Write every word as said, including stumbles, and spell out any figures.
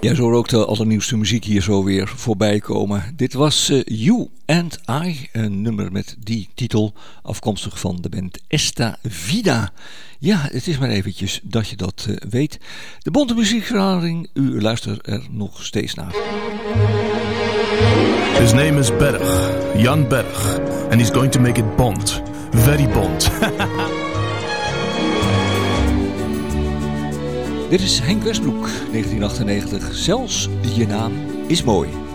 Ja, zo hoor ook de allernieuwste muziek hier zo weer voorbij komen. Dit was uh, You and I, een nummer met die titel, afkomstig van de band Esta Vida. Ja, het is maar eventjes dat je dat uh, weet. De bonte muziekverhaling, u luistert er nog steeds naar. His name is Berg, Jan Berg, and he's going to make it Bond. Very Bond. Dit is Henk Westbroek, negentien achtennegentig. Zelfs je naam is mooi.